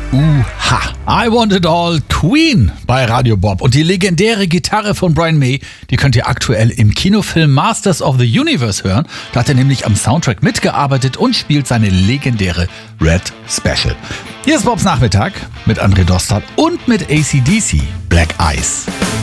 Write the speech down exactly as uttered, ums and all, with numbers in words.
Uha, I Want It All, Queen bei Radio Bob. Und die legendäre Gitarre von Brian May, die könnt ihr aktuell im Kinofilm Masters of the Universe hören. Da hat er nämlich am Soundtrack mitgearbeitet und spielt seine legendäre Red Special. Hier ist Bobs Nachmittag mit André Dostal und mit A C D C, Black Eyes.